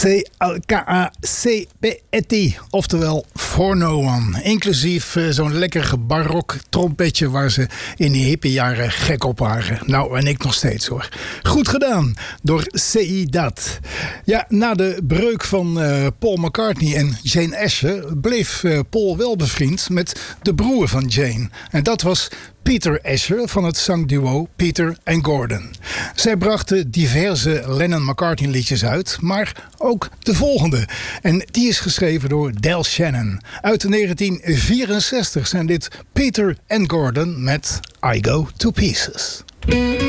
C-A-K-A-C-P-E-T, oftewel For No One. Inclusief zo'n lekker barok trompetje waar ze in die hippe jaren gek op waren. Nou, en ik nog steeds hoor. Goed gedaan door Ciudad. Ja, na de breuk van Paul McCartney en Jane Asher bleef Paul wel bevriend met de broer van Jane. En dat was Peter Asher van het zangduo Peter and Gordon. Zij brachten diverse Lennon-McCartney liedjes uit, maar ook de volgende. En die is geschreven door Del Shannon. Uit 1964 zijn dit Peter and Gordon met I Go to Pieces.